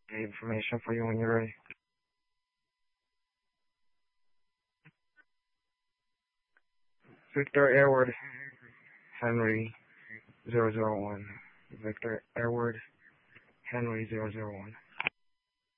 the information for you when you're ready. Victor Edward Henry 001. Victor Edward Henry 001.